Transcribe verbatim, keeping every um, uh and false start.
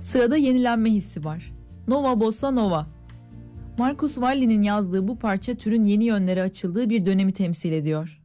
Sırada yenilenme hissi var. Nova Bossa Nova. Marcus Valli'nin yazdığı bu parça türün yeni yönlere açıldığı bir dönemi temsil ediyor.